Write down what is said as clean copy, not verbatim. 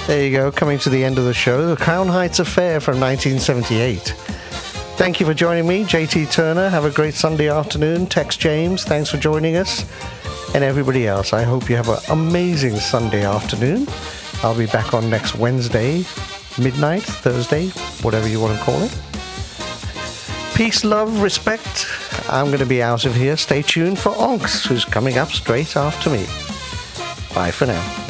There you go, coming to the end of the show. The Crown Heights Affair from 1978. Thank you for joining me, JT Turner. Have a great Sunday afternoon. Tex James, thanks for joining us. And everybody else, I hope you have an amazing Sunday afternoon. I'll be back on next Wednesday, midnight, Thursday, whatever you want to call it. Peace, love, respect. I'm going to be out of here. Stay tuned for Onks, who's coming up straight after me. Bye for now.